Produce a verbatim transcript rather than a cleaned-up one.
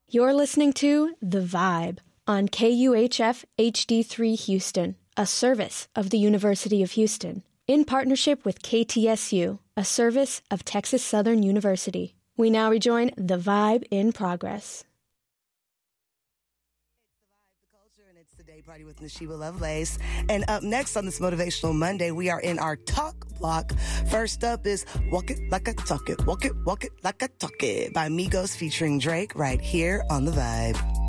You're listening to The Vibe on K U H F H D three Houston, a service of the University of Houston, in partnership with K T S U, a service of Texas Southern University. We now rejoin The Vibe in progress. It's the Day Party with Nashiba Lovelace. And up next on this Motivational Monday, we are in our talk block. First up is Walk It Like I Talk It, Walk It, Walk It Like I Talk It by Migos featuring Drake right here on The Vibe.